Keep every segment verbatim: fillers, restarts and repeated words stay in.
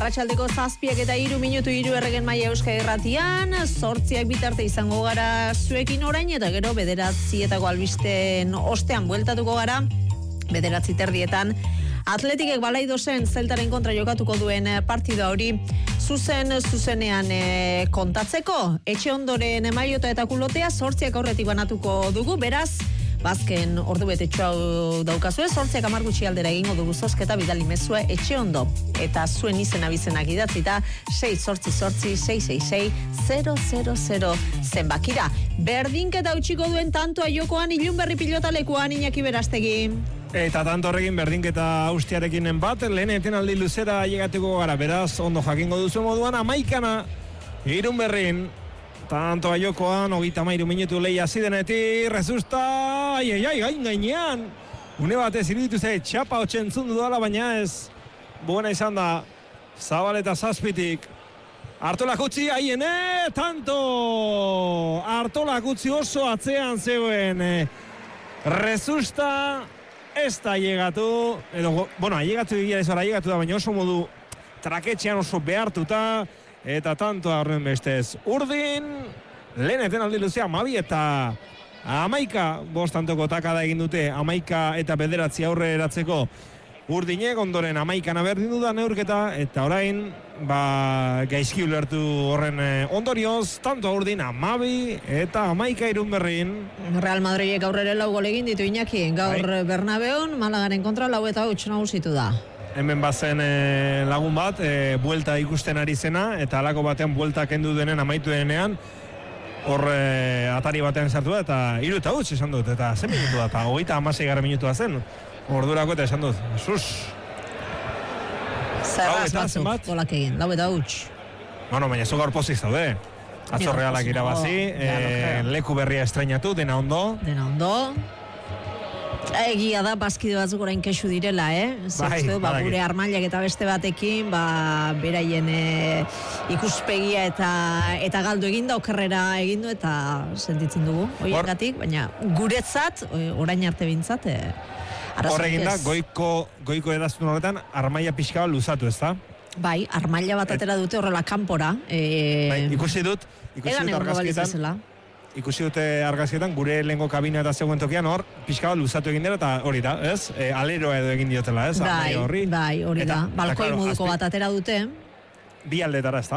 arratsaldeko zazpiak eta hiru minutu hiru erregen maila Euskadi Irratian, zortziak bitarte izango gara zuekin orain, eta gero bederatzietako albisten ostean bueltatuko gara, bederatzi terdietan, Atletikek Balaidosen Zeltaren kontra jokatuko duen partida hori zuzen zuzenean e, kontatzeko. Etxe ondoren Maiota eta Kulotea zortziak aurretik banatuko dugu, beraz, bazken ordu betetxo hau daukazue, zortziak hamar gutxi aldera egingo dugu zozketa bidali mezue etxe ondo. Eta zuen izena bizenak idatzita, sei zortzi zortzi, sei sei sei, zero zero zero zenbakira. Berdinketa utxiko duen tantoa jokoan Ilunberri pilotalekuan Iñaki Berastegi. Eta tanto horrekin berdinketa austiarekin bat, lehen etenaldi luzera llegatuko gara, beraz, ondo jakingo duzu moduan, amaikana, Irunberrin, tanto aiokoan, hogeita hamairu minutu lehia zidenetik, rezusta, ai, ai, ai, gain gainean, une batez iruditu ze, txapa hotxentzun dudala, baina ez, buena izan da, Zabaleta zazpitik, Artolak utzi, aiene, tanto, Artolak utzi oso atzean zeuen, rezusta, ez da llegatu, edo, bueno, llegatu egia ez ara llegatu da, baina oso modu traketxean oso behartuta, eta tanto horren bestez. Urdin, lehen eten aldi luzea, Mabi eta amaika, bostantoko takada egin dute, amaika eta bederatzi aurre eratzeko Urdinek, ondoren amaikan aberdin dudan neurketa, eta orain, ba, gaizki ulertu horren ondorioz, tanto Urdin, Amabi eta amaika Irunberrin. Real Madridek aurrere lau gol egin ditu Iñaki, gaur Bai. Bernabeon, Malagaren kontra lau eta huts nagusitu da. Hemen bazen e, lagun bat, e, buelta ikusten ari zena, eta alako batean buelta kendu denen amaitu denean, hor e, atari batean sartu da, eta hiru eta huts esan dut, eta zen minutu da, eta hogeita hamasei garren minutua zen. Ordurako eta esan dut, sus. Zerraz batzuk, golak egin, lau eta huts. Bueno, baina zu gaur pozik zaude. Atzo Realak irabazi, e, leku berria estrainatu, dena ondo. Dena ondo. Egia da, bazkide batzuk orain kexu direla, eh? Bai, Zertu, ba, gure armailak eta beste batekin, ba, beraien e, ikuspegi eta eta galdu eginda, okerrera egindu eta sentitzen dugu, horiengatik, baina guretzat, orain arte bintzat, e, horregin da, goiko, goiko eraztun horretan, armaila pixka bat luzatu, ez da? Bai, armaila bat atera dute horrela kanpora. E... Bai, ikusi dut, ikusi dut argazkietan, ikusi dute argazkietan, gure lehengo kabina eta zegoen tokian, hor, pixka bat luzatu egin dira, eta hori da, ez? E, aleroa edo egin diotela, ez? Bai, horri. Bai, hori da. Balkoi moduko azpi... bat atera dute. Bi aldetara, ez da?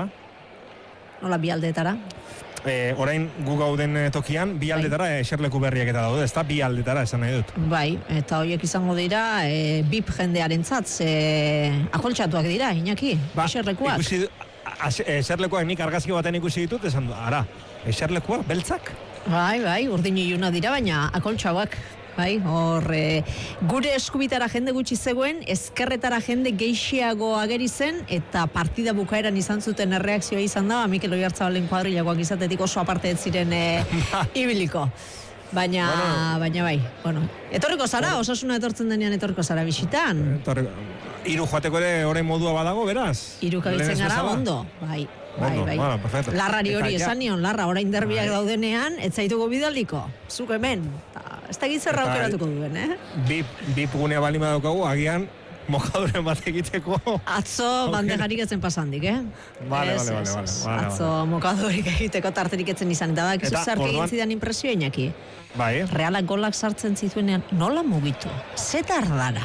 Nola, bi aldetara? E, orain gu gauden tokian, bi aldetara bai. Eserleku berriak eta daude, ez da? Bi aldetara, esan nahi dut. Bai, eta horiek izango dira, e, bip jendearen zatz, e, akoltxatuak dira, Iñaki, ba, eserlekuak. Ikusi, eserlekuak nik argazki baten ikusi ditut, esan du, ara, eserlekuak, beltzak? Bai, bai, urdin iluna dira, baina akoltxauak. Bai, hor, e, gure eskubitara jende gutxi zegoen, ezkerretara jende geixiago ageri zen, eta partida bukaeran izan zuten erreakzioa izan da, Mikel Oyarzabalen kuadrilakoak izatetik oso aparte ez ziren e, ibiliko. Baina, bueno, baina bai, bueno. Etorriko zara, bueno. Osasuna etortzen denean etorriko zara bisitan. Etorriko. Hiru joateko ere orain modua badago, beraz? Hiru kabiltzen gara, ondo, bai. Bai, Ondo, bai. Bueno, perfecto. Larrari hori esan nion, Larra, orain derbiak bai. Daudenean, ez zaituko bidaliko. Zuk hemen. Ez da gitzerra aukeratuko duen, eh? Bip, bip gunea balima daukagu, agian mokaduren bat egiteko. Atzo bandejarik etzen pasandik, eh? Vale, es, vale, vale, es, vale. Atzo mokadurik egiteko tarterik etzen izan. Eta bak, izu zarki egin zidan impresio Iñaki. Bai. Realak golak sartzen zituenean, nola mugitu? Zetar dara?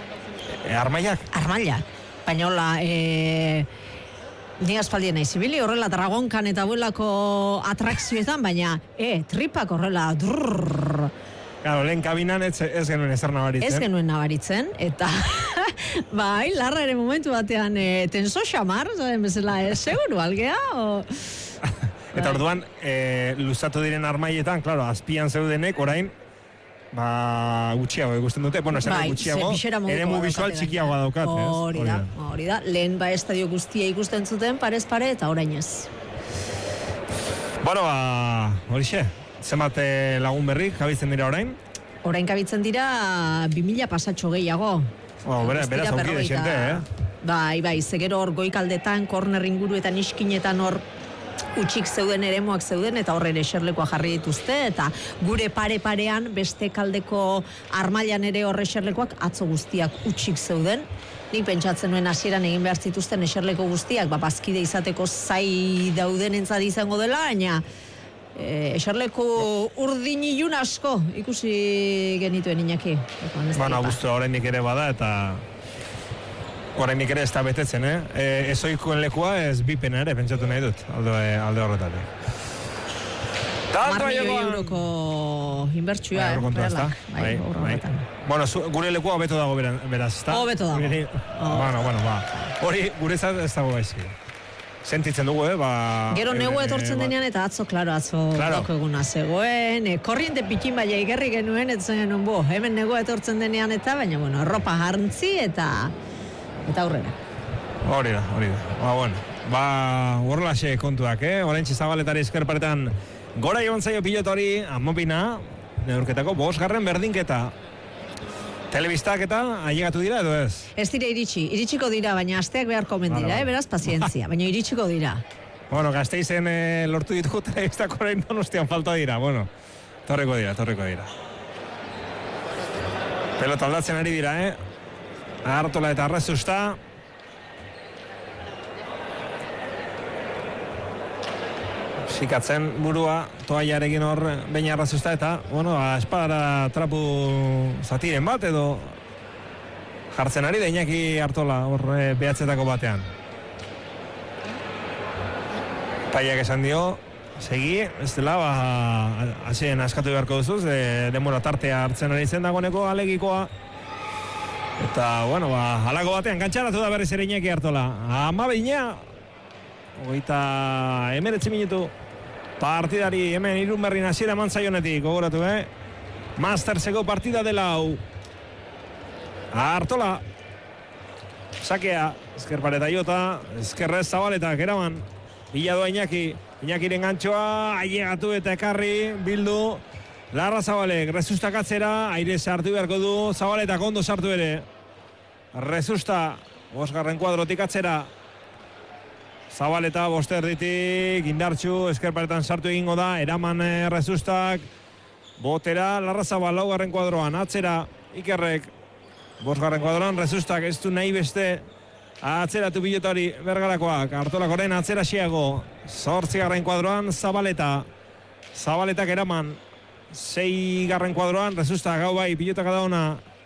E, armailak? Armailak. Baina hola, e... ni aspaldien nahi zibili, horrela dragonkan eta buelako atrakzioetan, baina, e, tripak horrela, drrrr. Claro, lehen kabinan ez, ez genuen ezer nabaritzen. Ez genuen nabaritzen, eta bai, Larra ere momentu batean e, tenso xamar, zaten bezala, e, seguru algea, o... Eta orduan, e, luzatu diren armailetan, claro, azpian zeudenek, orain, ba, gutxiago ikusten dute, bueno, esan bai, gutxiago, ere mu visual txikiagoa daukat, ez? Hori da, hori da, lehen ba estadio guztia ikusten zuten, parez pare, eta orain ez. Bueno, ba, horixe, zenbat lagun berri, kabitzen dira orain? Orain kabitzen dira, bi mila pasatxo gehiago. Oh, beraz, beraz auki de xente, eh? Bai, bai, zegero hor goikaldetan, korner inguruetan, iskinetan hor, utxik zeuden eremuak zeuden eta horren eserlekoa jarri dituzte eta gure pare-parean beste kaldeko armailan ere horre eserlekoak atzo guztiak utxik zeuden nik pentsatzen nuen hasieran egin behar zituzten eserleko guztiak, ba, bazkide izateko zai daudenentzat izango dela, baina e, eserleko urdin ilun asko ikusi genituen Iñaki. Baina, guztua oraindik ere bada, eta oraindik ere ez da betetzen, eh? E, ezoikoen lekua ez bipena ere, pentsatu nahi dut, alde, alde horretatik. Mar milioi euroko inbertsioa, eh, realak. Bai, bai. Bueno, zu, gure lekua hobeto dago beraz, ezta? Hobeto dago. Oh. Bueno, bueno, ba. Hori, gure ez dago gaizki. Sentitzen dugu, eh, ba... Gero negu etortzen ba... denean eta atzo, klaro, atzo claro. Doko eguna zegoen, e, korriente pikin baina igerri genuen, etzen genuen, bo, hemen negu etortzen denean eta, baina, bueno, ropa jarntzi eta eta aurrera. Hori da, hori da. Ba, bueno, ba, horrelaxe kontuak, eh? Orentxe Zabaletari eskerparetan gora joan zaio pilotori, amopina, neurketako bosgarren berdinketa. Telebistak eta ailegatu dira edo ez? Ez dira iritsi, iritsiko dira, baina asteak beharko omen dira, eh? Beraz, pazientzia, baina iritsiko dira. Bueno, Gasteizen eh, lortu ditugu telebistak orain Donostian falta dira, bueno, torreko dira, torreko dira. Pelota aldatzen ari dira, eh? Artola eta Rezusta. Sikatzen burua, toaiarekin hor baina Rezusta eta, bueno, espadara trapu zatiren bat edo jartzen ari da Iñaki Artola hor e, behatzetako batean. Paiak esan dio, segi, ez dela, ba, hasien askatu beharko duzuz, e, demora tartea hartzen ari zen dagoeneko alegikoa. Eta, bueno, ba, halako batean, gantxaratu da berriz ere Iñaki Artola. Ama bina, hogeita emeretzi minutu. Partidari hemen Irunberrin hasiera eman zaionetik, gogoratu, eh? Masterseko partida dela hau. Artola. Sakea, ezker pareta jota, ezkerrez Zabaletak, eraman. Biladoa Iñaki, Iñakiren gantxoa, ailegatu eta ekarri, bildu. Larra Zabalek, Rezustak atzera, aire sartu beharko du, Zabaletak ondo sartu ere. Rezusta, bosgarren kuadrotik atzera. Zabaleta bosterditik, indartxu, eskerparetan sartu egingo da, eraman Rezustak, botera, Larra Zabal, laugarren kuadroan, atzera, Ikerrek, bosgarren kuadroan, Rezustak, ez du nahi beste, atzeratu pilotari Bergarakoak, Artolak orain atzera xiago, zortzigarren kuadroan, Zabaleta, Zabaletak eraman, seigarren kuadroan, Rezustak, gau bai, pilotak adauna,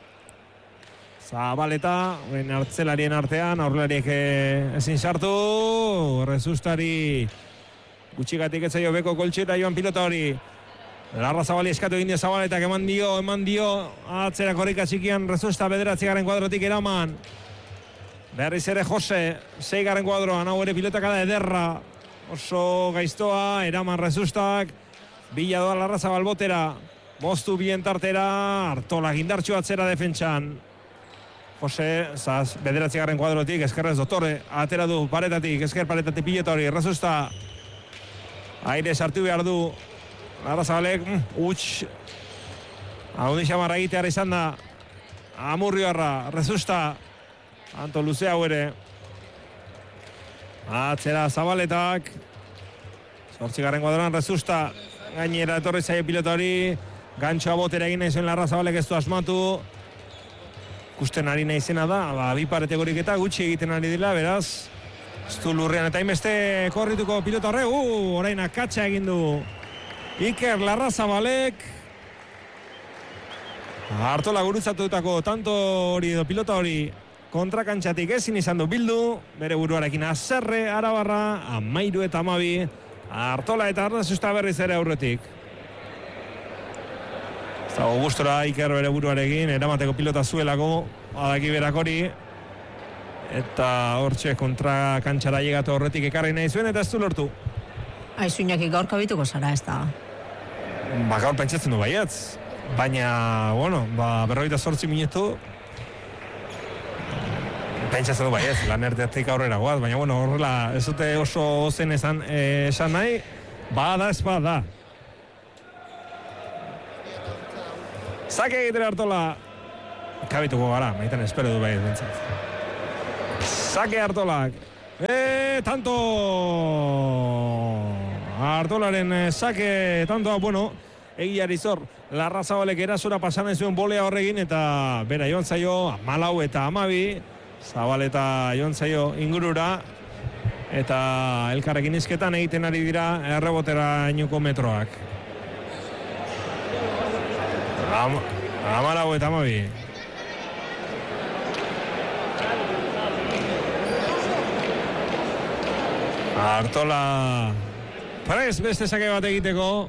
Zabaleta, ben hartzelarien artean, aurrelariek ezin sartu, Rezustari gutxigatik etzaio beko koltxeta joan pilota hori. Larra Zabali eskatu egin dio Zabaletak, eman dio, eman dio, atzera korrika txikian Rezusta bederatzigarren kuadrotik eraman. Berriz ere Jose, seigarren kuadroan, hau ere pilotakada ederra, oso gaiztoa, eraman Rezustak, bila doa Larra Zabal botera, moztu bien tartera, Artola gindartxu atzera defentsan. Jose, zaz, bederatzigarren kuadrotik, eskerrez dotore, atera du paretatik, esker paretatik pilota hori, Rezusta, aire sartu behar du, Larra Zabalek, mm, utx, haundi xamarra egiteara izan da, Amurrioarra, Rezusta, Anto luzea hau ere, atzera Zabaletak, zortzigarren kuadroan Rezusta, gainera etorri zaio pilota hori, gantxoa botera egin nahi zuen Larra Zabalek ez du asmatu, ikusten ari nahi zena da, ba, bi paretegorik eta gutxi egiten ari dira, beraz, ez du lurrean eta inbeste korrituko pilota horre, uh, orain akatsa egin du Iker Larra Zabalek, Artola gurutzatutako tanto hori edo pilota hori kontrakantxatik ezin izan du bildu, bere buruarekin azerre, Arabarra, amairu eta amabi, Artola eta Rezusta berriz ere aurretik. Zago gustora Iker bere buruarekin, eramateko pilota zuelako, adaki berak hori, eta hortxe kontra kantxara llegatu horretik ekarri nahi zuen, eta ez du lortu. Aizu Iñaki gaur kabituko zara, ez da? Ba, gaur pentsatzen du baietz, baina, bueno, ba, berroita zortzi minutu, pentsatzen du baietz, lan erdeatik aurrera goaz, baina, bueno, horrela, ez dute oso zen esan, eh, esan nahi, bada ez bada. Zake egitera Artola, kabituko gara, maitan espero du bai bentsat. Zake Artolak, e, tanto Artolaren zake, tantoa, bueno, egiari zor, Larra Zabalek erasora pasan ez zuen bolea horregin, eta bera joan zaio, malau eta amabi, Zabaleta joan zaio ingurura, eta elkarrekin izketan egiten ari dira errebotera inuko metroak. Am, Amalago eta amabi. Artola prez beste sake bat egiteko.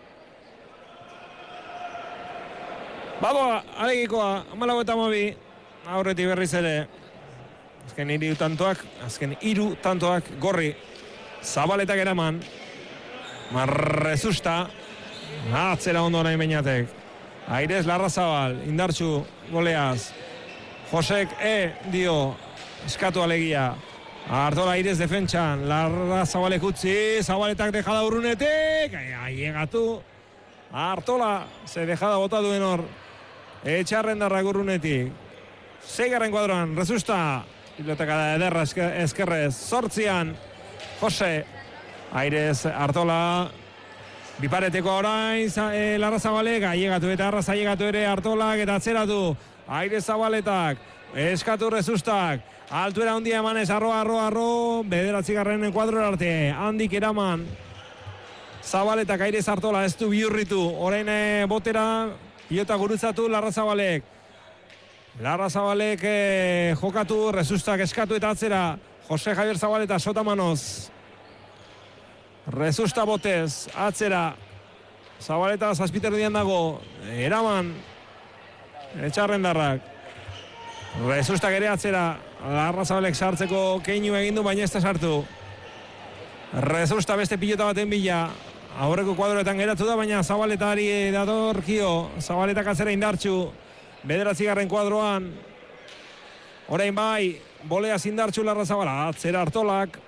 Babo, alegikoa, amalago eta amabi. Aurretik berriz ere. Azken hiru tantoak, azken hiru tantoak gorri. Zabaletak eraman. Marrezusta. Atzera ondo nahi bainatek. Airez Larrazabal, indartxu goleaz. Josek E dio, eskatu alegia. Artola Airez defentsan, Larrazabalek utzi, Zabaletak dejada urrunetik. Aiegatu. Artola, ze dejada bota duen hor. Etxarrendarrak urrunetik. Seigarren kuadroan, Rezusta. Piloteka da ederra eskerrez. Zortzian, Jose. Airez Artola. Bipareteko orain, e, Larrazabalek, aiegatu eta arraza aiegatu ere Artolak eta atzeratu. Airez Zabaletak, eskatu Rezustak. Altuera handia emanez, arro, arro, arro. Bederatzi garren kuadro arte. Handik eraman. Zabaletak, Airez Artola, ez du bihurritu. Orain e, botera, pilota gurutzatu Larrazabalek. Larrazabalek e, jokatu, Rezustak eskatu eta atzera. Jose Javier Zabaleta, Sotamanoz. Rezusta botez, atzera. Zabaleta zazpiterdian dago. Eraman. Etxarrendarrak. Rezustak ere atzera. Larrazabalek sartzeko keinu egindu, baina ez da sartu. Rezusta beste pilota baten bila. Aurreko kuadroetan geratu da, baina Zabaletari datorkio. Zabaletak atzera indartxu. Bederatzigarren kuadroan. Orain bai, boleaz indartxu Larrazabala. Atzera Artolak.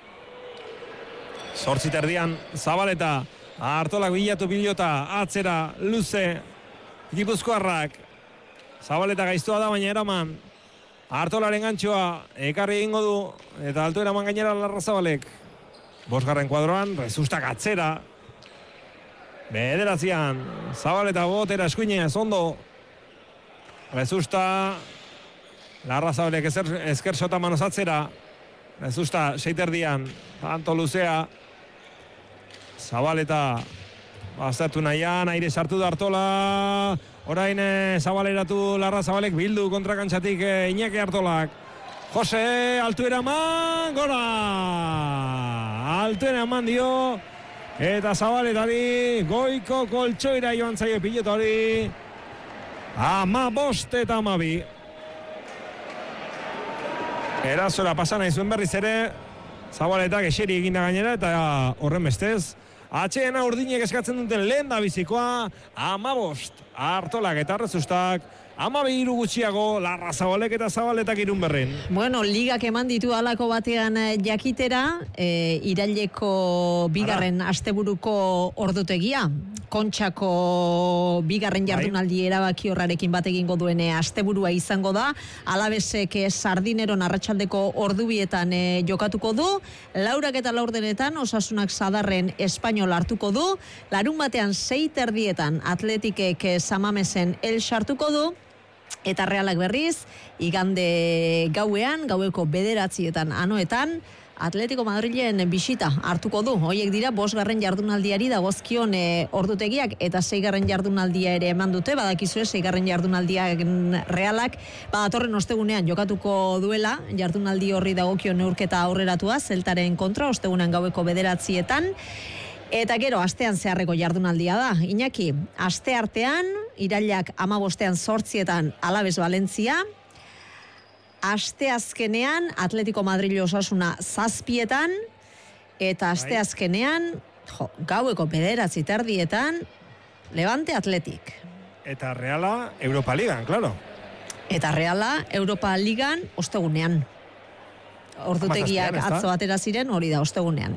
Zortzi terdian Zabaleta. Artolak bilatu pilota. Atzera, luze. Gipuzkoarrak. Zabaleta gaiztua da, baina eraman. Artolaren gantxoa. Ekarri egingo du. Eta altu eraman gainera Larrazabalek. Bosgarren kuadroan. Rezustak atzera. Bederatzian. Zabaleta botera eskuinez. Ondo. Rezusta. Larrazabalek esker Sotamanoz atzera. Rezusta seiterdian. Tanto luzea. Zabaleta baztertu nahian, aire sartu da Artola. Orain e, Zabaleratu Larrazabalek bildu kontrakantzatik e, Iñaki Artolak. Jose, altuera eman, gora! Altuera eman dio. Eta Zabaletari goiko koltsoira joan zaio pilota hori. Ama bost eta amabi. Erazora pasan nahi zuen berriz ere. Zabaletak eseri eginda gainera eta horren bestez. Atxeena urdinek eskatzen duten lehen da bizikoa. Amabost, Artolak eta Rezustak. Amabi hiru gutxiago, Larrazabalek eta Zabaletak irun berren. Bueno, ligak eman ditu halako batean jakitera, e, iraileko bigarren Ara. asteburuko ordutegia. Kontxako bigarren jardunaldi erabaki horrarekin bat egingo duen asteburua izango da. Alabesek Sardineron arratsaldeko ordubietan e, jokatuko du. Laurak eta laurdenetan Osasunak Sadarren Espainol hartuko du. Larun batean sei terdietan Atletikek Samamesen El sartuko du. Eta Realak berriz, igande gauean, gaueko bederatzietan anoetan, Atletico Madrilen bisita hartuko du. Hoiek dira bosgarren jardunaldiari dagozkion e, ordutegiak eta seigarren jardunaldia ere eman dute. Badakizue seigarren jardunaldiak Realak badatorren ostegunean jokatuko duela jardunaldi horri dagokion neurketa aurreratua Zeltaren kontra ostegunean gaueko bederatzietan. Eta gero, astean zeharreko jardunaldia da. Iñaki, aste artean, irailak amabostean zortzietan Alabes Valentzia. Aste azkenean, Atletico Madrid Osasuna zazpietan. Eta aste azkenean, jo, gaueko bederatzi terdietan, Levante Atletik. Eta Reala Europa Ligan, claro. Eta Reala Europa Ligan ostegunean. Ordutegiak atzo atera ziren, hori da, ostegunean.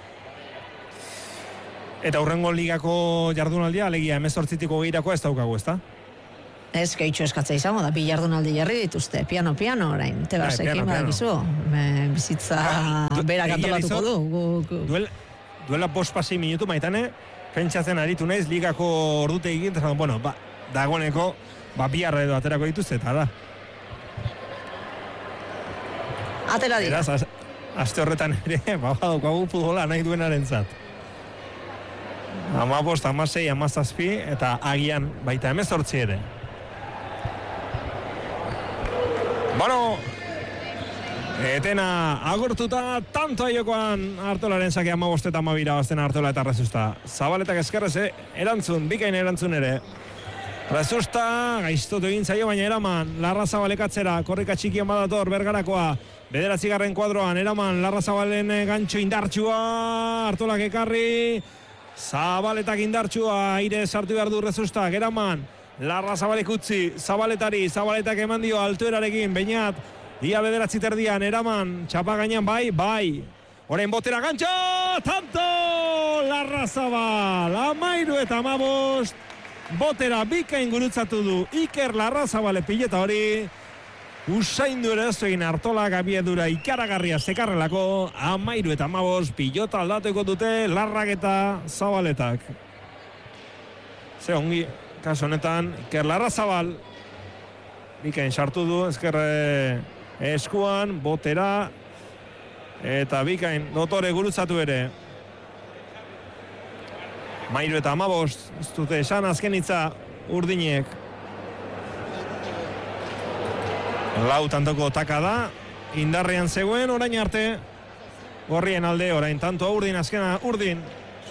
Eta hurrengo ligako jardunaldia, alegia hemezortzitiko gehiago ez daukagu, ez da? Ez, gehitxo eskatza izango, da bi jardunaldi jarri dituzte, piano, piano, orain, Tebasekin badakizu, bizitza berak antolatuko du. Gu, gu. Duel, duela bost pasei minutu maitane, pentsatzen aritu naiz ligako ordute egin, eta bueno, ba, dagoeneko, ba, biarra edo aterako dituzte, eta da. Atera dira. Beraz, aste horretan ere, badaukagu futbola nahi duenaren zat. Amabost, amasei, amazazpi, eta agian baita hemezortzi ere. Bueno, etena agurtuta, tanto aiokoan Artolaren sake amabost eta amabira bazten Artola eta Rezusta. Zabaletak eskerrez, eh? erantzun, bikain erantzun ere. Rezusta, gaiztotu egin zaio, baina eraman, Larra Zabalekatzera, korrika txikian badator, Bergarakoa, bederatzigarren kuadroan, eraman, Larra Zabalen gantxo indartsua, Artolak ekarri, Zabaletak indartsua, aire sartu behar du Rezustak, eraman, Larra Zabalek utzi, Zabaletari, Zabaletak eman dio altuerarekin, Beñat, ia bederatzi terdian, eraman, txapa gainean bai, bai, orain botera gantxo, tanto, Larra Zabal, amairu eta amabost, botera bikain gurutzatu du Iker Larrazabale pilota hori, usaindu ere ez egin Artolak abiedura ikaragarria zekarrelako, amairu eta amabos pilota aldatuko dute Larrak eta Zabaletak. Ze ongi, kaso honetan, Iker Larrazabal bikain sartu du, ezkerre eskuan, botera, eta bikain dotore gurutzatu ere. Mairu eta amabost, ez dute esan azken hitza Urdinek. Lau tantoko taka da, indarrean zegoen, orain arte, gorrien alde, orain tanto Urdin, azkena Urdin.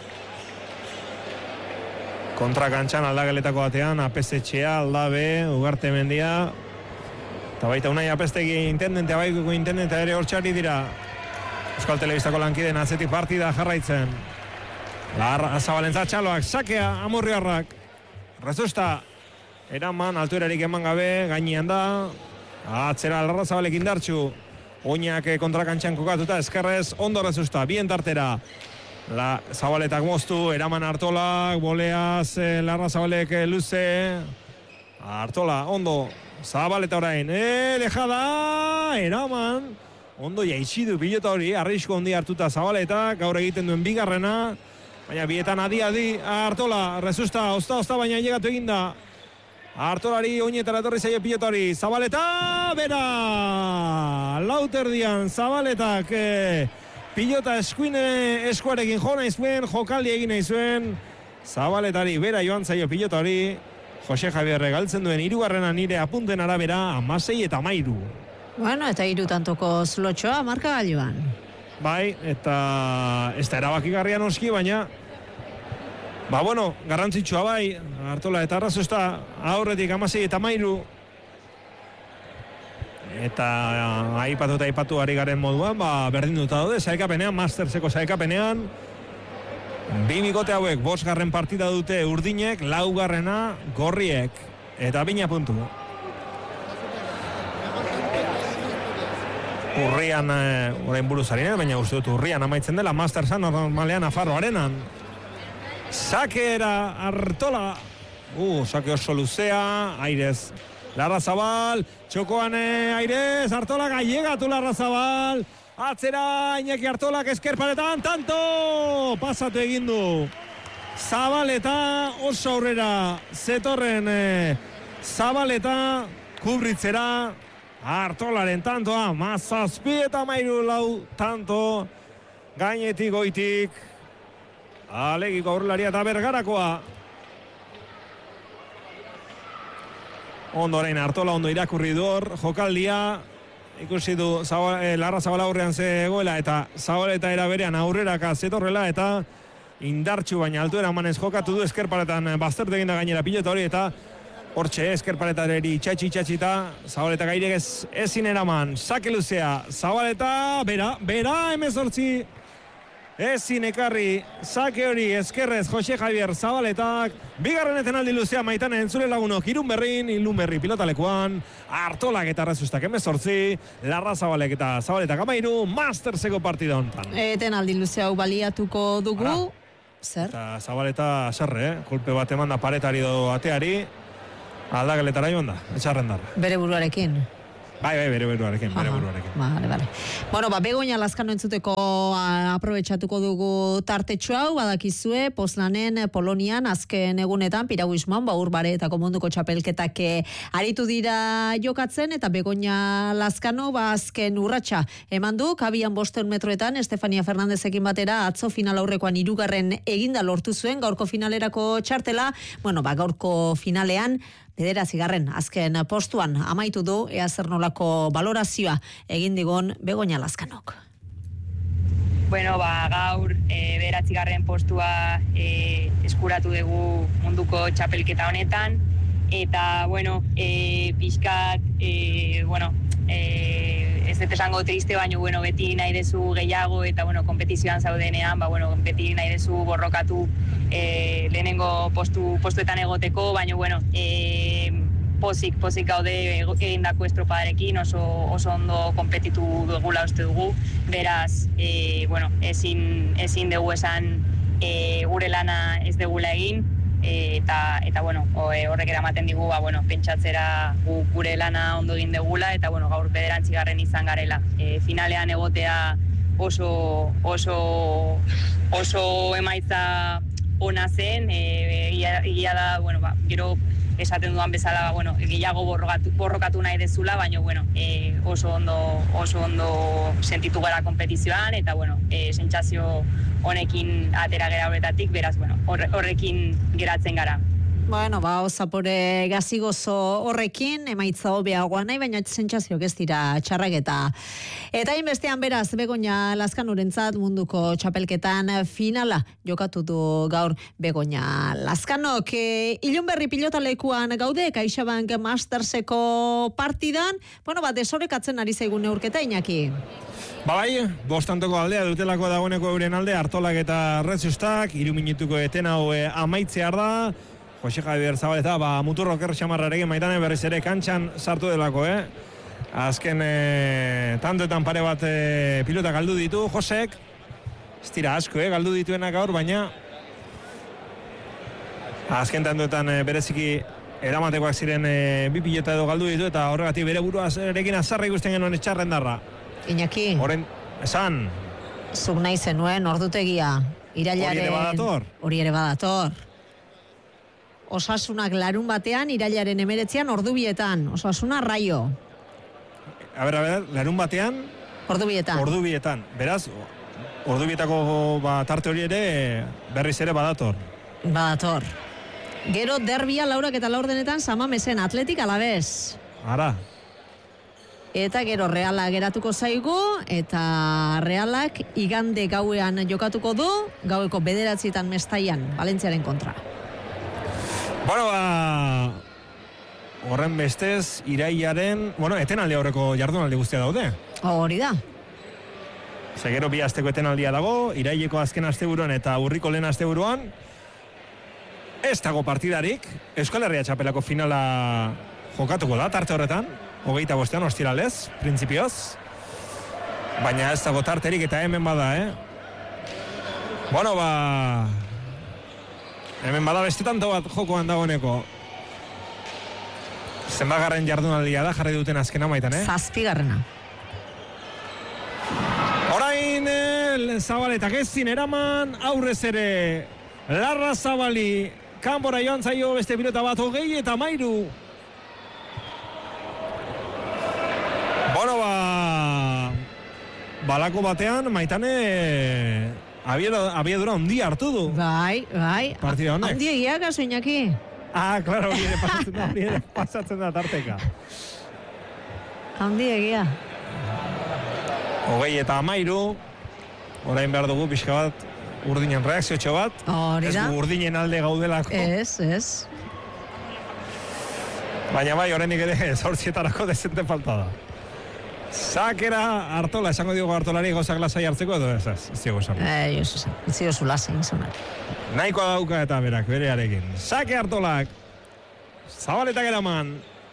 Kontra kantxan aldageletako batean, apesetxea, aldabe, Ugarte Mendia, eta baita unai apestegi intendente, abaikuko intendente ere hortxari dira. Euskal Telebistako lankideen atzetik partida jarraitzen. Larra Zabalentza txaloak, sakea Amurriarrak. Rezusta, eraman, altuerarik eman gabe, gainean da. Atzera Larra Zabalek indartxu. Oinak kontrakantxan kokatuta, eskerrez, ondo Rezusta, bien tartera. La Zabaletak moztu, eraman Artolak, boleaz, Larra Zabalek luze. Artola, ondo, Zabaleta orain, e, dejada, eraman. Ondo jaitsidu pilota hori, arrisko ondi hartuta Zabaleta, gaur egiten duen bigarrena. Baina bietan adi-adi, Artola, Rezusta, osta-osta, baina llegatu eginda. Artolari oinetara etorri zaio pilota hori, Zabaleta, bera! Lauterdian, Zabaletak, eh, pilota eskuine eskuarekin jo nahi zuen, jokaldi egin nahi zuen. Zabaletari, bera joan zaio pilota hori. Jose Javierre galtzen duen hirugarrena nire apunten arabera, amasei eta amairu. Bueno, eta hiru tantoko zlotxoa, marka gailuan. Bai, eta ez da erabakigarria noski, baina ba, bueno, garrantzitsua bai, Artola eta Rezusta aurretik amasei eta amairu. Eta aipatu eta aipatu ari garen moduan, ba, berdin duta daude, saikapenean, Masterseko saikapenean. Bi bikote hauek, bosgarren partida dute Urdinek, laugarrena Gorriek. Eta bina puntu. Urrian, e, orain buruz harinen, baina uste dut urrian amaitzen dela, Mastersan normalean Nafarro arenan. Sakera Artola. Uh, sake oso luzea, Airez. Larrazabal, txokoan Airez, Artola gaiegatu Larrazabal. Atzera, Iñaki Artolak eskerparetan, tanto! Pasatu egin du. Zabaleta oso aurrera zetorren e, Zabaleta kubritzera. Artolaren tantoa, mazazpi eta mairu lau tanto, gainetik goitik, alegiko aurrelaria eta Bergarakoa. Ondoren Artola ondo irakurri du hor, jokaldia, ikusi du Zabal, eh, Larra Zabala aurrean zegoela eta Zabaleta era berean aurreraka zetorrela eta indartxu baina altuera manez jokatu du eskerparetan baztertu egin da gainera pilota hori eta hortxe, eskerparetareri itxatxi-itxatxita, Zabaleta gairek ez, ezin eraman, sake luzea, Zabaleta, bera, bera, emezortzi, ezin ekarri, sake hori, eskerrez, Jose Javier Zabaletak, bigarreneten aldi luzea maitanen, entzule lagunok, Irun Berrin, Irun Berri pilotalekuan, Artolak eta Rezustak emezortzi, Larra Zabalek eta Zabaletak amairu, Masterseko partida honetan. Eten aldi luzea hau baliatuko dugu, Ara. Zer? Eta Zabaleta sarre, eh? Kolpe bat eman da paretari do ateari, aldageletara joan da, etxarren darra. Bere buruarekin. Bai, bai, bere buruarekin, bere buruarekin. Vale, vale. Bueno, ba, Begoña Lazkano entzuteko aprobetxatuko dugu tartetxo hau, badakizue, Poznanen, Polonian, azken egunetan, Piraguismoan, ba, Urbaretako munduko txapelketak aritu dira jokatzen, eta Begoña Lazkano, ba, azken urratsa eman du, kabian bosteun metroetan, Estefania Fernandezekin batera, atzo final aurrekoan hirugarren eginda lortu zuen, gaurko finalerako txartela, bueno, ba, gaurko finalean, bederatzigarren azken postuan amaitu du, ea zer nolako valorazioa egin digon Begoña Lazkanok. Bueno, ba, gaur e, bederatzigarren postua e, eskuratu dugu munduko txapelketa honetan, eta, bueno, e, pixkat, e, bueno, e, ez dut esango triste, baina, bueno, beti nahi dezu gehiago, eta, bueno, kompetizioan zaudenean, ba, bueno, beti nahi dezu borrokatu e, lehenengo postu, postuetan egoteko, baina, bueno, e, pozik, pozik gaude egindako estropadarekin, oso, oso ondo kompetitu dugula uste dugu, beraz, e, bueno, ezin, ezin dugu esan e, gure lana ez dugula egin, E, eta, eta bueno, horrek eramaten digu, ba, bueno, pentsatzera gu, gure lana ondo egin degula, eta bueno, gaur bederatzigarren izan garela. E, finalean egotea oso, oso, oso emaitza ona zen, e, egia, egia da, bueno, ba, gero esaten dudan bezala, ba, bueno, gehiago borrokatu, borrokatu nahi dezula, baina bueno, e, oso ondo, oso ondo sentitu gara kompetizioan, eta bueno, e, sentsazio honekin atera gera horretatik, beraz, bueno, horrekin geratzen gara. Bueno, ba, zapore gazigozo horrekin, emaitza hobeagoa nahi, baina sentsazioak ez dira txarrak eta eta inbestean beraz, Begoña Lazkanurentzat munduko txapelketan finala jokatu du gaur Begoña Lazkanok. E, Ilunberri pilotalekuan gaude, CaixaBank Masterseko partidan, bueno, ba, desorekatzen ari zaigun neurketa, Iñaki. Ba bai, bostantoko aldea dutelako dagoeneko euren alde, Artolak eta Retzustak, hiru minutuko eten hau e, amaitzear da, Jose Javier Zabaleta, ba, muturro kerr xamarrarekin Maitane berriz ere kantxan sartu delako, eh? Azken e, tantoetan pare bat e, pilota galdu ditu, Josek, ez dira asko, eh? Galdu dituenak gaur, baina azken tantoetan e, bereziki eramatekoak ziren e, bi pilota edo galdu ditu, eta horregatik bere burua erekin azarra ikusten genuen etxarren darra. Iñaki. Horen, esan. Zuk nahi zenuen, ordutegia. Irailaren... Hori ere badator. Hori ere badator. Osasunak larun batean, irailaren emeretzean, ordubietan. Osasuna Raio. A ber, a ber, larun batean... Ordubietan. Ordubietan. Beraz, ordubietako ba, tarte hori ere berriz ere badator. Badator. Gero derbia laurak eta laurdenetan Samamesen Atletik Alabez. Ara. Eta gero Reala geratuko zaigu, eta Realak igande gauean jokatuko du, gaueko bederatzietan Mestaian, Valentziaren kontra. Bueno, ba, horren bestez, irailaren, bueno, etenaldi aurreko jardunaldi guztia daude. Hori da. Zegero bi asteko etenaldia dago, iraileko azken asteburuan eta urriko lehen asteburuan, ez dago partidarik, Euskal Herria txapelako finala jokatuko da, tarte horretan, hogeita bostean, ostiralez, printzipioz, baina ez dago tarterik eta hemen bada, eh? Bueno, ba... Hemen bada beste tanto bat jokoan dagoeneko. Zenbagarren jardunaldia da, jarri duten azkena maitan, eh? Zazpigarrena. Orain, eh, Zabaletak ezin eraman, aurrez ere, Larra Zabali, kanpora joan zaio beste pilota bat hogei eta mairu. Bueno, ba... Balako batean, Maitane... Abiadura handia hartu du. Bai, bai. Partida honek. Handia egiak, azu, Iñaki. Ah, klaro, hori ere pasatzen da, hori ere pasatzen da tarteka. Handia egia. Hogei eta amairu. Orain behar dugu pixka bat, urdinen reakziotxo bat. Hori da. Ez urdinen alde gaudelako. Ez, ez. Baina bai, horrenik ere, zortzietarako dezente falta da. Sakera Artola, esango diogo Artolari gozak lasai hartzeko edo ez ez, ez diogo esango. Eh, ez ez, ez diogo zu lasai izanak. Nahikoa dauka eta berak, berearekin. Sake Artolak, Zabaletak eraman.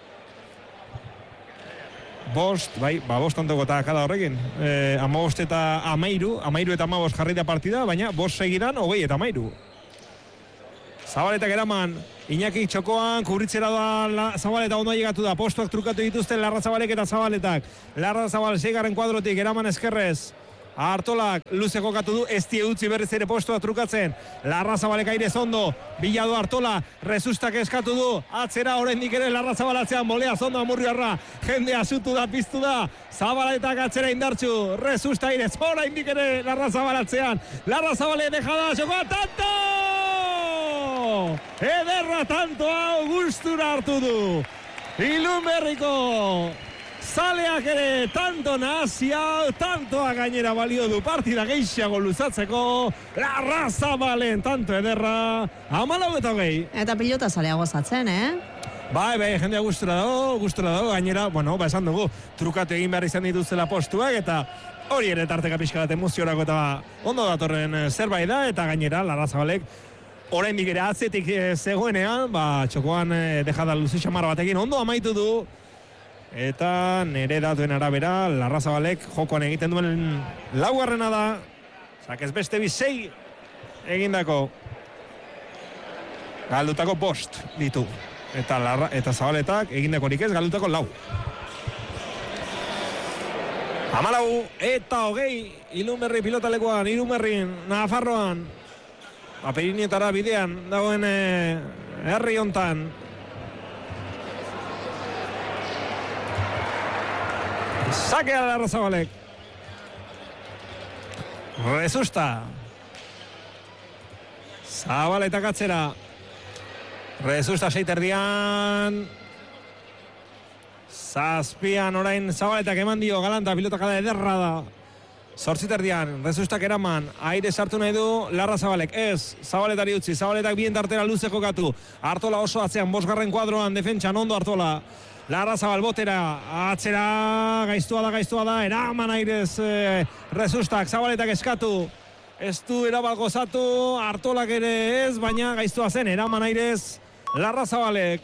Bost, bai, ba, bost antoko eta kada horrekin. Eh, ama bost eta amairu, amairu eta ama bost jarri da partida, baina bost segidan, hogei eta amairu. Zabaletak eraman, Iñaki txokoan, kubritzera da la, Zabaleta ondo llegatu da, postuak trukatu dituzten Larrazabalek eta Zabaletak. Larrazabal seigarren kuadrotik, eraman eskerrez. Artolak luze jokatu du, ez die utzi berriz ere postua trukatzen. Larrazabalek airez ondo, biladu Artola, Resustak eskatu du, atzera oraindik ere Larrazabalatzean, bolea zondo Amurriarra, jendea zutu da, piztu da, Zabaletak atzera indartsu, Resusta airez, oraindik ere Larrazabalatzean, Larrazabale dejada, jokoa, tanto! Ederra tantoa Augustura hartu du. Ilunberriko zaleak ere tanto nazia, tantoa gainera balio du partida gehiago luzatzeko. Larrazabalen tanto ederra, hamalau eta hogei. Eta pilota zalea gozatzen, eh? Bai, bai, jendea gustura dago, gustura dago, gainera, bueno, ba esan dugu, trukatu egin behar izan dituzela postuak, eta hori ere tarteka pixka bat emoziorako eta ondo datorren zerbait da, eta gainera, Larrazabalek oraindik ere atzetik zegoenean, ba, txokoan dejada luze xamar batekin ondo amaitu du, eta nire datuen arabera Larrazabalek jokoan egiten duen laugarrena da, zakez beste bizei egindako galdutako bost ditu, eta, larra, eta Zabaletak egindakorik ez galdutako lau. Hamalau eta hogei Ilunberri pilotalekuan, Ilunberrin, Nafarroan, Apirinietara bidean dagoen eh, herri hontan. Sakea Larrazabalek. Resusta. Zabaletak atzera. Resusta seiterdian. Zazpian orain Zabaletak eman dio galanta, pilotakada ederra da. Zortziterdian, Resustak eraman, aire sartu nahi du Larrazabalek, ez, Zabaletari utzi, Zabaletak bien tartera luze jokatu, Artola oso atzean, bosgarren kuadroan, defentsan ondo Artola, Larrazabal botera, atzera, gaiztua da, gaiztua da, eraman airez eh, Resustak, Zabaletak eskatu, ez du erabal gozatu, Artolak ere ez, baina gaiztua zen, eraman airez Larrazabalek.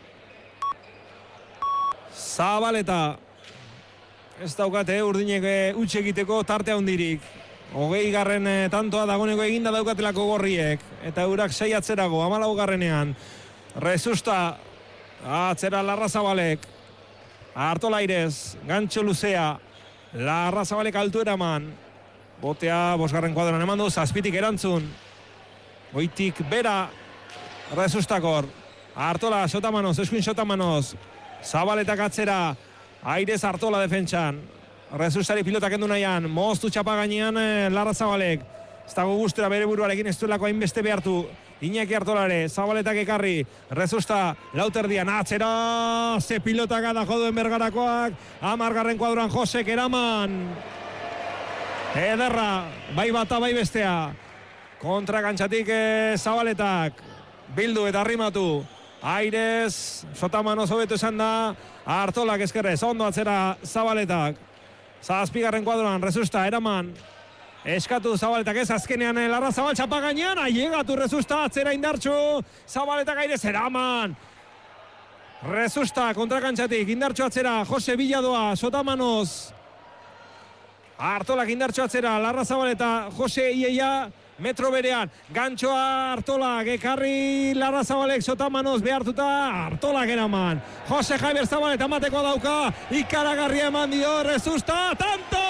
Zabaleta. Ez daukate, urdinek utxe egiteko tartea hundirik. Hogei garren tantoa dagoneko eginda daukatelako gorriek. Eta eurak sei atzerago, hamalau garrenean. Resusta, atzera Larrazabalek. Artola airez, gantxo luzea. Larrazabalek altu eraman. Botea, bosgarren kuadroan eman du, zazpitik erantzun. Goitik bera, Resustakor. Artola, Sotamanoz, eskuin Sotamanoz. Zabaletak atzera. Airez Artola defentsan. Resustari pilotak endu nahian. Moztu txapa gainean eh, Larrazabalek. Ez dago gustura bere buruarekin ez duelako hainbeste behartu. Iñaki Artolare, Zabaletak ekarri. Resusta, lauterdian atzera. Ze pilotak da joduen bergarakoak. Amargarren kuadroan Josek eraman. Ederra, bai bata bai bestea. Kontra gantxatik eh, Zabaletak. Bildu eta arrimatu. Airez, Sotamanoz hobeto esan da. Artolak eskerrez, ondo atzera Zabaletak. Zazpigarren kuadroan, Resusta, eraman. Eskatu Zabaletak ez azkenean Larrazabal txapa gainean. Ailegatu Resusta, atzera indartxu. Zabaletak airez, eraman. Resusta, kontrakantxatik, indartxu atzera. Jose Billadoa, Sotamanoz. Artolak indartxu atzera, Larrazabaleta, Jose Ieia. Metro berean, gantxoa Artolak, ekarri Larrazabalek Sotamanoz behartuta, Artolak eraman. Jose Javier Zabaleta mateko dauka, ikaragarria eman dio, Resusta, tanto!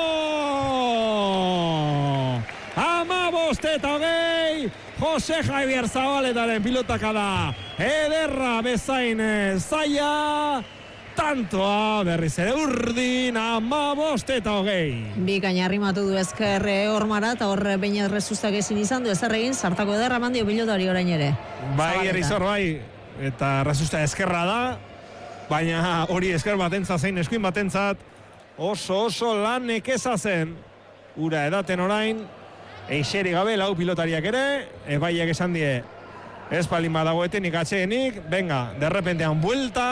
Amabost eta hogei, Jose Javier Zabaletaren pilotakada, ederra bezain zaila, tantoa berriz ere urdin, amabost eta hogei. Bikaina arrimatu du ezker hormara, eta horre baina Resustak ezin izan du ezer egin, sartako ederra mandio pilotari orain ere. Bai, Erizor, bai, eta Resusta ezkerra da, baina hori esker batentzat zein eskuin batentzat, oso oso lan nekeza zen. Ura edaten orain, eixeri gabe lau pilotariak ere, ebaiak esan die, ez palin badagoetenik atxeenik, venga, derrepentean buelta,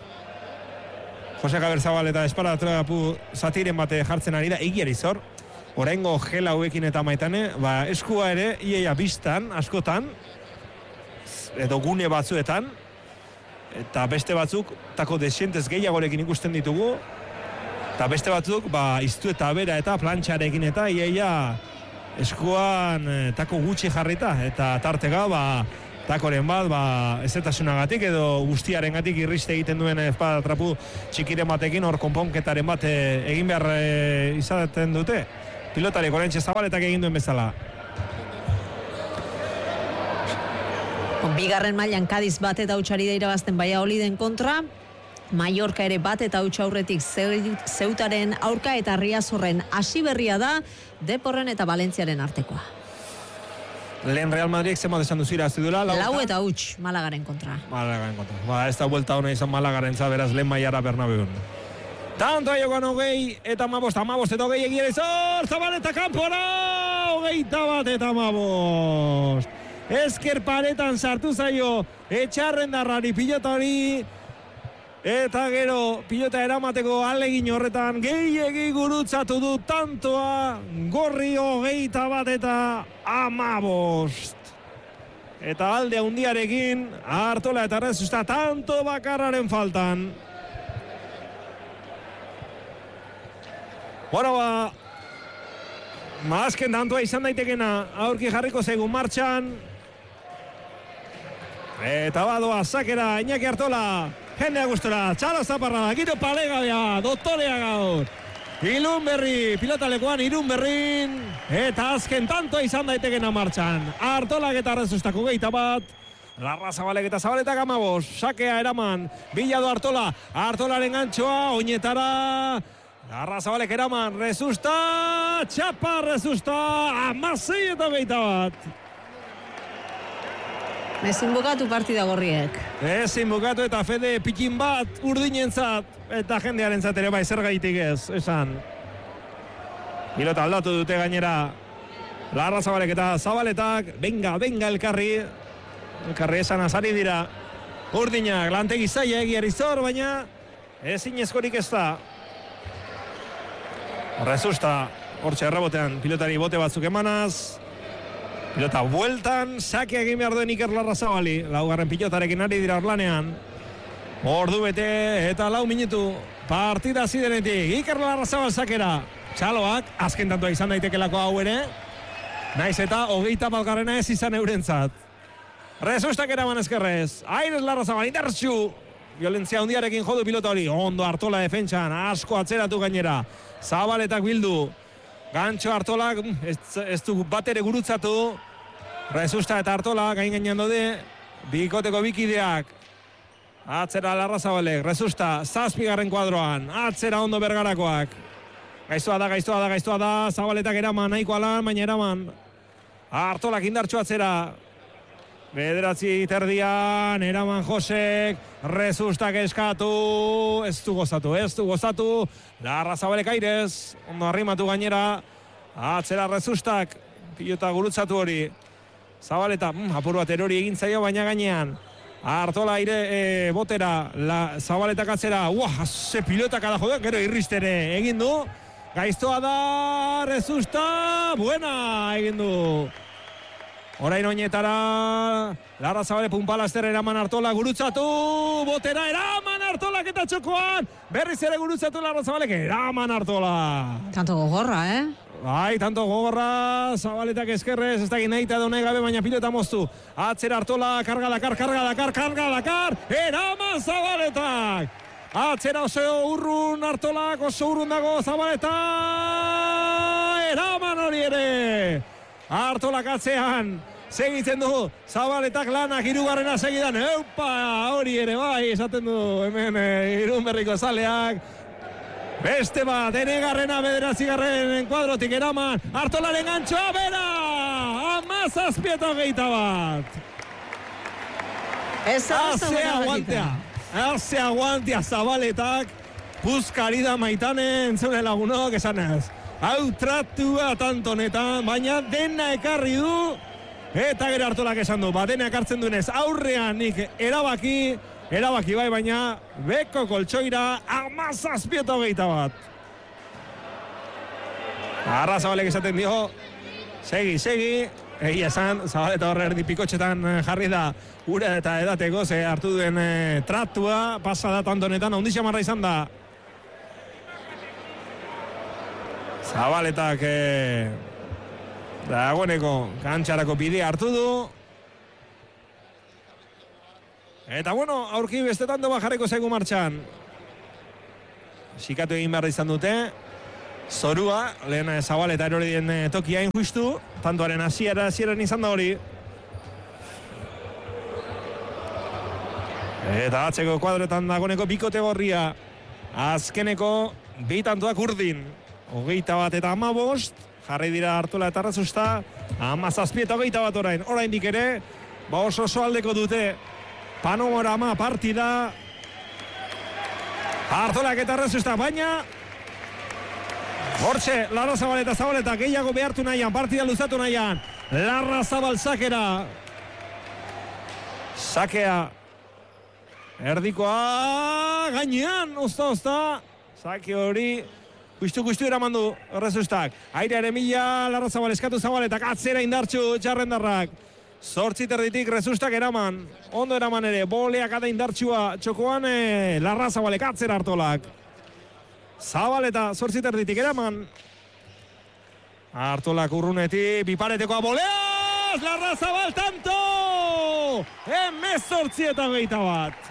Jose Javier Zabaleta espara trapu zatiren bate jartzen ari da, egi Erizor, oraingo gela hauekin eta maitane, ba, eskua ere, iaia biztan, askotan, edo gune batzuetan, eta beste batzuk, tako desientez gehiagorekin ikusten ditugu, eta beste batzuk, ba, iztu eta bera eta plantxarekin eta iaia eskuan tako gutxi jarrita, eta tartega, ba, takoren bat, ba, ezetasunagatik edo guztiarengatik irriste egiten duen espada trapu txikiren batekin hor konponketaren bat e, egin behar e, izaten dute. Pilotari Orentxe Zabaletak egin duen bezala. Bigarren mailan Kadiz bat eta hutsari da irabazten Valladoliden kontra. Mallorca ere bat eta huts aurretik Zeutaren aurka eta Riazorren hasi berria da Deporren eta Valentziaren artekoa. Lehen Real Madrid zenbat esan duzira azidula? Lau eta huts Malagaren kontra. Malagaren kontra. Ba, ez da vuelta hona izan Malagaren beraz lehen mailara Bernabeun. Tanto aiokan hogei eta amabost, amabost eta hogei egiera izor, Zabaleta kanpora, hogeita bat eta amabost. Ezker paretan sartu zaio, etxarren darrari pilota hori, eta gero pilota eramateko alegin horretan gehiegi gurutzatu du tantoa, gorri hogeita bat eta amabost. Eta alde handiarekin Artola eta Rezusta tanto bakarraren faltan. Bueno, ba, azken tantoa izan daitekena, aurki jarriko zaigu martxan. Eta badoa, zakera, Iñaki Artola, jendea gustora, txalo zaparra, giro palegabea, doktorea gaur. Ilun berri, pilotalekoan Irun berrin, eta azken tantoa izan daitekena martxan. Artolak eta Rezustako geita bat, Larra Zabalek eta Zabaletak amabos, sakea eraman, Bilado Artola, Artolaren gantxoa, oinetara, Larra Zabalek eraman, Rezusta, txapa Rezusta, amasei eta geita bat. Ezin bukatu partida gorriek. Ezin bukatu eta Fede pikin bat urdinentzat eta jendearentzat ere bai zer gaitik ez, esan. Pilota aldatu dute gainera. Larra Zabalek eta Zabaletak, benga, benga elkarri. Elkarri esan azari dira. Urdinak, lantegi zaila egiar izor, baina ezin eskorik ez da. Rezusta, hortxe errabotean, pilotari bote batzuk emanaz. Pilota bueltan, sake egin behar duen Iker Larra Zabali. Laugarren pilotarekin ari dira orlanean. Ordu bete eta lau minutu partida zidenetik. Iker Larra Zabal sakera. Txaloak, azken tantoa izan daitekelako hau ere. Naiz eta hogeita balgarrena ez izan eurentzat. Rezustak eraman ezkerrez. Aires Larra Zabal, indartxu. Violentzia hundiarekin jodu pilota hori. Ondo Artola defentsan, asko atzeratu gainera. Zabaletak bildu. Gantxo Artolak, ez, ez du bat ere gurutzatu. Rezusta eta Artola gain gainean dode. Bikoteko bikideak. Atzera Larra Zabalek, Rezusta, zazpigarren kuadroan. Atzera ondo Bergarakoak. Gaiztoa da, gaiztoa da, gaiztoa da. Zabaletak eraman, nahiko alan, baina eraman. Artolak indartxo atzera. Bederatzi terdian, eraman Josek, Rezustak eskatu, ez du gozatu, ez du gozatu, Larra Zabalek Aires, ondo arrimatu gainera, atzera Rezustak, pilota gurutzatu hori, Zabaleta, mm, apur bat erori egin zaio baina gainean, Artola aire e, botera, la, Zabaletak atzera, uah, ze pilotak ala jodean, gero irristere egin du, gaiztoa da, Rezusta, buena egin du. Orain oinetara, Larra Zabale Punpalaster eraman Artola gurutzatu, botera eraman Artolak eta txokoan, berriz ere gurutzatu Larra Zabalek eraman Artola. Tanto gogorra, eh? Bai, tanto gogorra, Zabaletak eskerrez, ez dakit nahi eta daunai gabe, baina pilota moztu. Atzera Artola, karga dakar, karga dakar, karga dakar, eraman Zabaletak. Atzera oso urrun Artolak, oso urrun dago Zabaleta, eraman hori ere. Artolak atzean, segitzen du, Zabaletak lanak hirugarrena segidan, eupa, hori ere bai, esaten du, hemen e, Irunberriko zaleak. Beste bat, enegarrena bederatzigarren enkuadrotik eraman, Artolaren gantxoa, bera, amazazpieta geita bat. Haze aguantea, haze aguantea Zabaletak, puzkari da maitanen, zure lagunok, esan ez. Hau tratua tanto honetan, baina dena ekarri du, eta gero Artolak esan du, ba, dena ekartzen duenez, aurrean nik erabaki, erabaki bai, baina beko koltsoira amazazpieta hogeita bat. Larra Zabalek esaten dio, segi, segi, egia esan, Zabaleta horre erdi pikotxetan jarri da, ura eta edateko, ze hartu duen e, tratua, pasa da tanto honetan, ondixia marra izan da. Zabaletak e, dagoeneko kantxarako bide hartu du. Eta bueno, aurki beste tanto bajareko zaigu martxan. Sikatu egin behar izan dute. Zorua, lehen Zabaleta erori den tokia injustu. Tantoaren hasiera hasieran izan da hori. Eta atzeko kuadroetan dagoneko bikote gorria. Azkeneko bi tantoak urdin. Hogeita bat eta hamabost. Jarri dira Artola eta Rezusta. Hamazazpi eta hogeita bat orain. Oraindik ere, ba oso oso aldeko dute. Panorama partida. Artolak eta Rezusta, baina Hortxe, Larra Zabal eta Zabaleta gehiago behartu nahian, partida luzatu nahian. Larra Zabal sakera. Sakea. Erdikoa gainean, osta, osta. Sake hori. Kustu-kustu eraman du Rezustak. Airearen mila, Larra Zabal eskatu Zabaletak. Atzera indartxu, txarrendarrak. Zortzit erditik Rezustak eraman. Ondo eraman ere, boleak ada indartxua. Txokoan, eh, Larra Zabalek atzera Artolak. Zabaleta zortzit erditik eraman. Artolak urrunetik, biparetekoa boleaz! Larra Zabal tanto! Hemezortzi eta hogeita bat.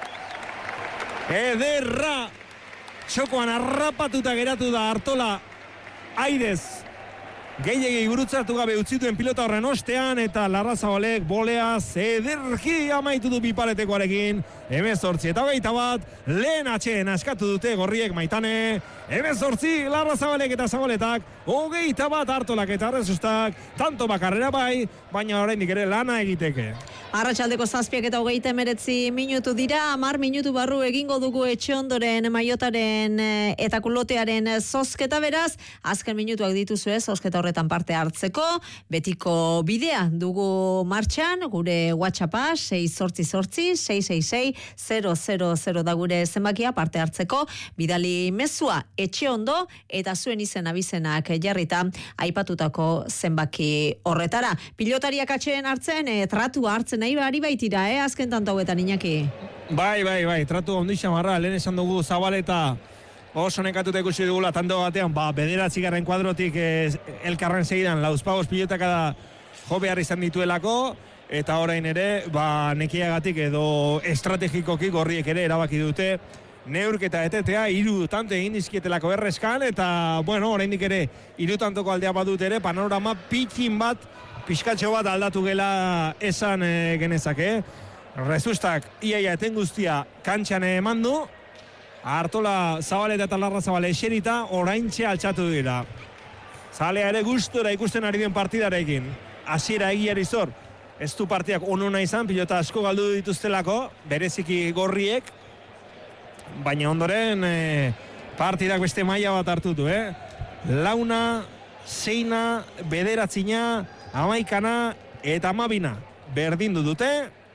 Ederra! Txokoan arrapatuta geratu da Artola airez. Gehiegi gurutzatu gabe utzituen pilota horren ostean eta Larra Zabalek boleaz ederki amaitu du biparetekoarekin. Hemezortzi eta hogeita bat, lehen atxeen askatu dute gorriek Maitane. Hemezortzi, Larra Zabalek eta Zabaletak, hogeita bat Artolak eta Rezustak, tanto bakarrera bai, baina oraindik ere lana egiteke. Arratsaldeko zazpiak eta hogeita emeretzi minutu dira, hamar minutu barru egingo dugu Etxeondoren, Maiotaren eta Kulotearen zozketa beraz, azken minutuak dituzue zozketa horretan parte hartzeko, betiko bidea dugu martxan, gure WhatsAppa, sei zortzi zortzi, sei sei sei, zero zero zero da gure zenbakia parte hartzeko, bidali mezua Etxeondo eta zuen izen abizenak jarrita aipatutako zenbaki horretara. Pilotariak atxeen hartzen, e, tratu hartzen nahi bari baitira, eh, azken tanto hauetan, Iñaki. Bai, bai, bai, tratu ondi xamarra, lehen esan dugu Zabaleta oso nekatuta ikusi dugula tanto batean, ba, bederatzi garren kuadrotik eh, elkarren segidan, lauzpagos pilotaka da jo behar izan dituelako, eta orain ere, ba, nekiagatik edo estrategikoki gorriek ere erabaki dute, neurketa etetea, hiru tante egin dizkietelako erreskan, eta, bueno, oraindik ere, hiru tantoko aldea badut ere, panorama pikin bat, pixkatxo bat aldatu gela esan e, genezake. Rezustak iaia eten guztia kantxan eman du. Artola Zabaleta eta Larra Zabal eserita oraintxe altxatu dira. Zalea ere gustura ikusten ari den partidarekin. Hasiera egiari zor. Ez du partiak onuna izan, pilota asko galdu dituztelako, bereziki gorriek. Baina ondoren e, partidak beste maila bat hartutu, eh? Launa, zeina, bederatzina, amaikana eta amabina berdindu dute.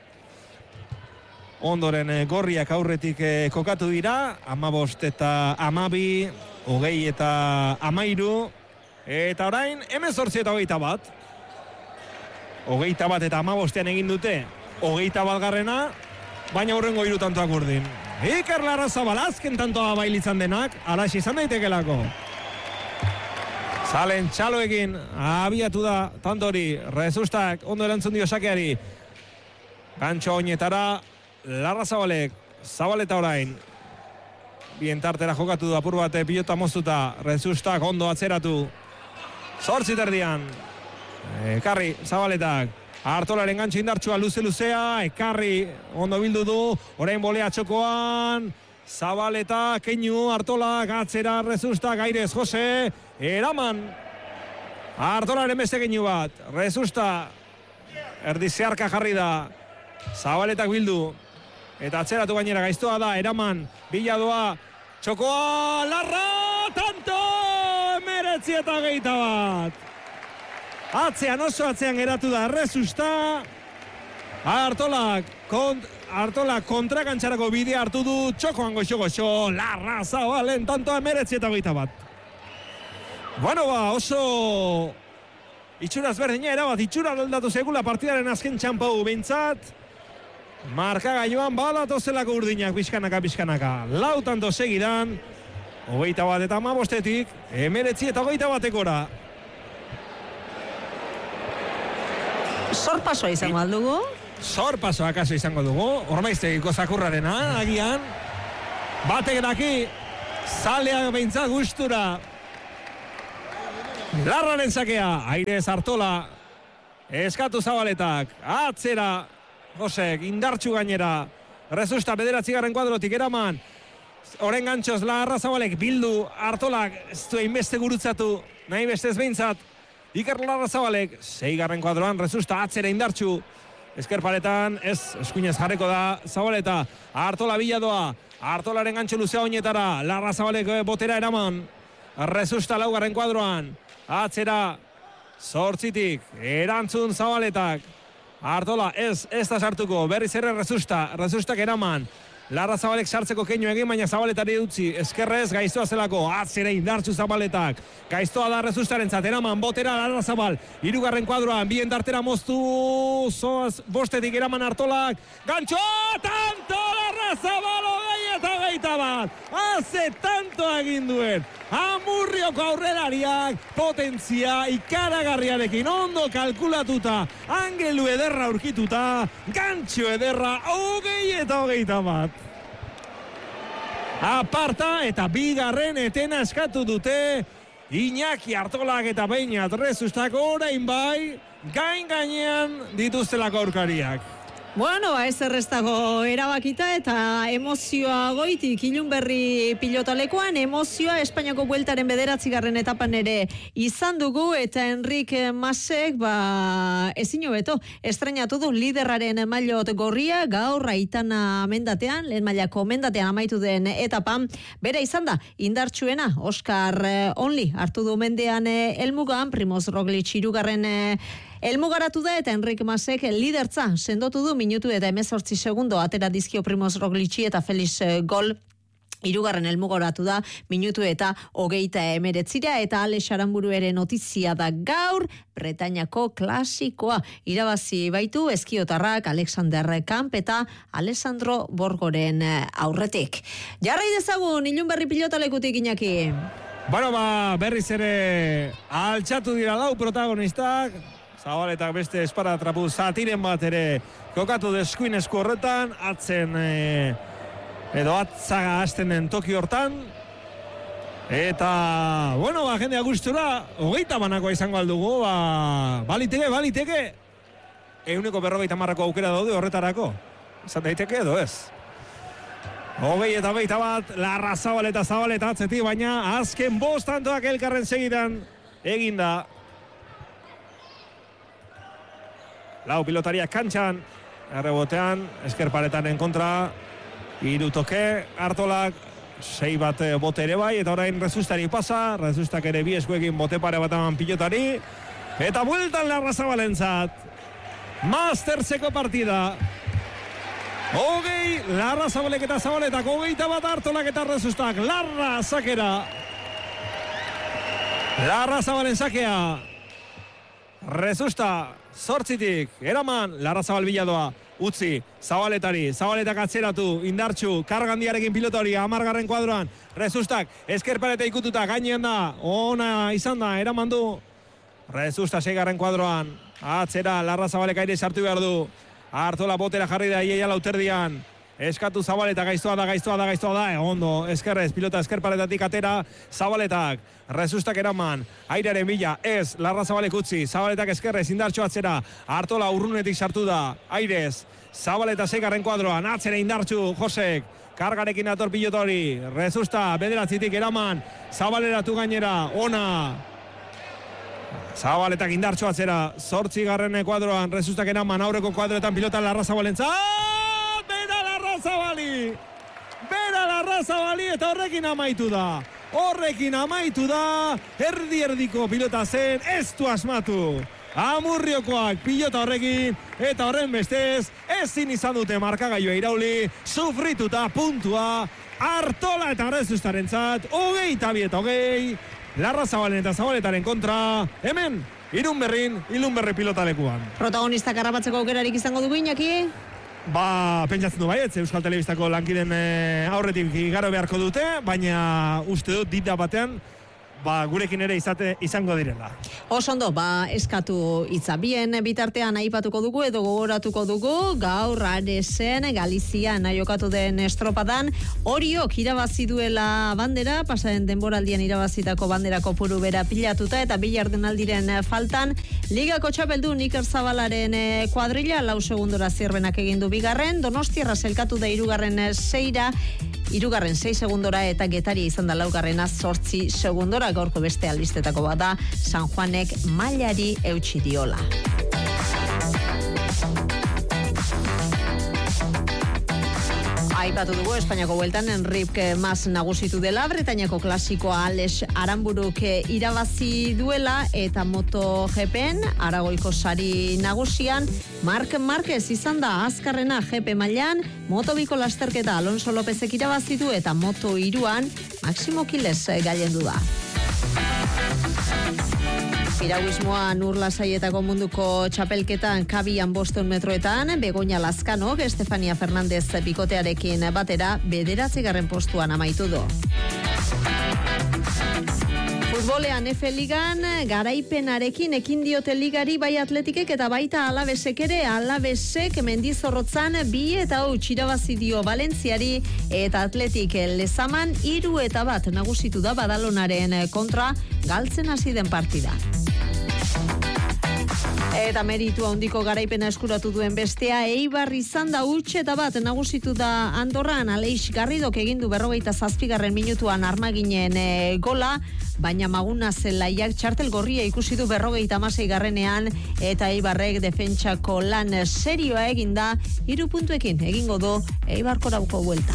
Ondoren e, gorriak aurretik e, kokatu dira, amabost eta amabi, hogei eta amairu, eta orain hemezortzi eta hogeita bat. Hogeita bat eta amabostean egin dute, hogeita bat garrena, baina horrengo hiru tantoak urdin. Iker Larra Zabal azken tantoa bailitzan denak, alaxi izan daitekelako. Zalen txaloekin abiatu da tantori, Rezustak ondo erantzun dio sakeari. Gantxo oinetara, Larra Zabalek, Zabaleta orain. Bien tartera jokatu du apur bate pilota moztuta, Rezustak ondo atzeratu. Zortzi terdian, ekarri Zabaletak. Artolaren gantxo indartsua luze-luzea, ekarri ondo bildu du, orain bolea txokoan. Zabaleta, keinu, Artola, gatzera, Rezustak, airez, Jose, eraman. Artolaren beste keinu bat, Rezusta, erdizearka jarri da. Zabaletak bildu, eta atzeratu gainera gaiztoa da, eraman, biladoa, txokoa, Larra, tanto, emeretzi eta geita bat. Atzean, oso atzean geratu da Rezusta. Artolak, kont, Artolak kontrakantxarako bidea hartu du, txokoan goxo-goxo, Larra Zabalen, tanto emeretzi eta hogeita bat. Bueno ba, oso itxuraz berdina erabat, itxura aldatu segula partidaren azken txampau bintzat. Markagailuan balatozelako urdinak, pixkanaka, pixkanaka. Lau tanto segidan, hogeita bat eta amabostetik, emeretzi eta hogeita batekora. Sorpasoa izango aldugu? Sorpaso akaso izango dugu, Ormaiztegiko zakurrarena, agian. Batek daki, zalea behintzat gustura. Larraren zakea, Airez Artola. Eskatu Zabaletak, atzera, Josek, indartxu gainera. Rezusta, bederatzi garren kuadrotik eraman. Oren gantxoz, Larra Zabalek, bildu, Artolak, ez du einbeste gurutzatu, nahi bestez behintzat. Iker Larra Zabalek, sei garren kuadroan, Rezusta, atzera indartxu. Eskerparetan, ez, eskuinez jarreko da Zabaleta, Artola biladoa, Artolaren gantxo luzea oinetara, Larra Zabalek botera eraman, Rezusta laugarren kuadroan, atzera, zortzitik, erantzun Zabaletak, Artola, ez, ez da sartuko, berriz ere Rezusta, Rezustak eraman, Larra Zabalek sartzeko keinu egin, baina Zabaletari utzi, eskerrez, gaiztoa zelako, atzera indartzu Zabaletak, gaiztoa da Rezustaren eraman, botera Larra Zabal, hirugarren kuadroan, bien dartera moztu, zoaz, bostetik eraman Artolak, gantxo, tanto Larra Zabal, ogei eta geita bat, haze tanto egin duen, Amurrioko aurrelariak, potentzia, ikaragarriarekin, ondo kalkulatuta, angelu ederra aurkituta, gantxo ederra, ogei eta hogeita bat. Aparta eta bigarren etena eskatu dute Iñaki Artolak eta Beñat Rezustak orain bai gain gainean dituztelako aurkariak. Bueno, ba, ez erreztago erabakita eta emozioa goitik Ilunberri pilotalekuan, emozioa Espainiako bueltaren bederatzigarren etapan ere izan dugu eta Enrik Masek ba, ezin hobeto estrenatu du liderraren maillot gorria gaur Aitana mendatean, lehen mailako mendatean amaitu den etapan, bera izan da indartsuena, Oscar Only hartu du mendean helmugan, Primoz Roglic hirugarren elmugaratu da eta Enrik Masek lidertza sendotu du minutu eta hemezortzi segundo atera dizkio Primoz Roglic'i eta Felix Gol hirugarren elmugoratu da minutu eta hogeita emeretzira eta Ale Xaranburu ere notizia da gaur Bretañako klasikoa irabazi baitu eskiotarrak Alexander Kamp eta Alessandro Borgoren aurretik. Jarrai dezagun Ilunberri pilotalekutik Iñaki. Bueno, ba, berriz ere altxatu dira lau protagonistak. Zabaletak beste espara trapu zatiren bat ere kokatu deskuin esku horretan, atzen e, edo atzaga hasten den toki hortan. Eta, bueno, ba, jendea gustura, hogeita banakoa izango aldugu, ba, baliteke, baliteke. Euneko berrogeita marrako aukera daude horretarako. Izan daiteke edo ez. Hogei eta beita bat, Larra Zabaleta Zabaleta atzeti, baina azken bost tantoak elkarren segidan eginda. Lau pilotariak kantxan, errebotean, eskerparetaren kontra, hiru toke, Artolak, sei bat bote ere bai, eta orain Rezustari pasa, Rezustak ere bi eskuekin bote pare bat eman pilotari, eta bueltan Larra Zabalentzat, Masterseko partida, hogei, Larra Zabalek eta Zabaletak, hogeita bat Artolak eta Rezustak, Larra zakera, Larra Zabalen zakea, Rezusta, zortzitik, eraman, Larra Zabal biladoa, utzi, Zabaletari, Zabaletak atzeratu, indartxu, kargandiarekin pilotori, amargarren kuadroan, Rezustak, eskerpareta ikututa, gainean da, ona izan da, eraman du, Rezusta seigarren kuadroan, atzera, Larra Zabalek aire sartu behar du, Artola botera jarri da, iaia lauterdian, eskatu Zabaleta, gaiztoa da, gaiztoa da, gaiztoa da, ondo, eskerrez, pilota eskerparetatik atera, Zabaletak, Rezustak eraman, airearen bila, ez, Larra Zabalek utzi, Zabaletak eskerrez, indartxo atzera, Artola urrunetik sartu da, airez, Zabaleta seigarren kuadroan, atzera indartxu, Josek, kargarekin ator pilotori, Rezusta, bederatzitik eraman, Zabaleratu gainera, ona, Zabaletak indartxo atzera, zortzi garren kuadroan, Rezustak eraman, aurreko kuadroetan pilota Larra Zabalentza, Zabali, bera Larra Zabali eta horrekin amaitu da. Horrekin amaitu da, erdi-erdiko pilota zen, ez du asmatu. Amurriokoak pilota horrekin, eta horren bestez, ezin izan dute markagailua irauli, sufrituta puntua, Artola eta Rezustarentzat, hogei eta bi eta hogei, Larra Zabalen eta Zabaletaren kontra, hemen, Ilunberrin, Ilunberri pilotalekuan. Protagonistak harrapatzeko aukerarik izango dugu Iñaki? Ba, pentsatzen du baietz, Euskal Telebistako lankiden e, aurretik igaro beharko dute, baina uste dut dita batean ba, gurekin ere izate izango direla. Osondo, ba, eskatu hitza. Bien bitartean aipatuko dugu edo gogoratuko dugu, gaur Aresen Galizian jokatu den estropadan, Oriok irabazi duela bandera, pasaren denboraldian irabazitako bandera kopuru bera pilatuta, eta bi jardunaldiren faltan, Ligako txapeldun Iker Zabalaren kuadrilla, lau segundora zirbenak egin du bigarren, Donostiarra zelkatu da irugarren seira, Irugarren sei segundora eta Getaria izan da laugarrena zortzi segundora. Gaurko beste albistetako bada San Juanek mailari eutsi diola. Aipatu dugu Espainiako bueltan Enrique Mas nagusitu dela, Bretainiako klasikoa Alex Aranburuk irabazi duela, eta MotoGPen Aragoiko sari nagusian Marc Márquez izan da azkarrena G P mailan, Moto2ko lasterketa Alonso Lópezek irabazi du, eta Moto hiruan Máximo Kiles gailendu da. Piraguismoa Nur Lasaietako munduko txapelketan kabian boston metroetan, Begoña Lazkanok Estefania Fernandez bikotearekin batera bederatzigarren postuan amaitu du. Futbolean F Ligan garaipenarekin ekin diote ligari bai Atletikek eta baita Alavesek ere. Alavesek Mendizorrotzan bi eta huts irabazi dio Valentziari, eta Atletik Lezaman hiru eta bat nagusitu da Badalonaren kontra galtzen hasi den partida. Eta meritu handiko garaipena eskuratu duen bestea Eibar izan da, huts eta bat nagusitu da Andorran. Aleix Garridok egin du berrogeita zazpigarren minutuan Armaginen e, gola, baina Maguna Zelaiak txartel gorria ikusi du berrogeita hamasei garrenean, eta Eibarrek defentsako lan serioa eginda, hiru puntuekin egingo du Eibarkorauko buelta.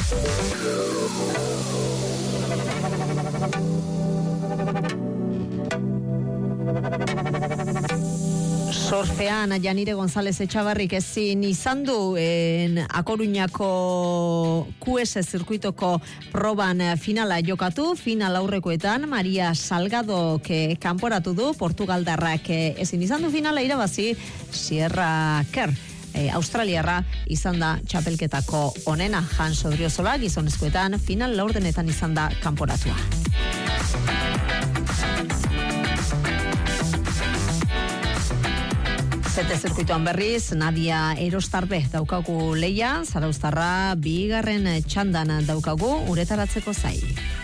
Surfean Janire González Etxabarrik ezin izan du en Akoruñako Q S zirkuitoko proban finala jokatu. Final aurrekoetan Maria Salgadok kanporatu du, Portugaldarrak ezin izan du finala irabazi. Sierra Kerr E, Australiarra izan da txapelketako onena. Hans Odriozola gizonezkoetan final laurdenetan izan da kanporatua. Zete zirkuituan berriz, Nadia Erostarbe daukagu leia, Zarauztarra bigarren txandan daukagu uretaratzeko zai.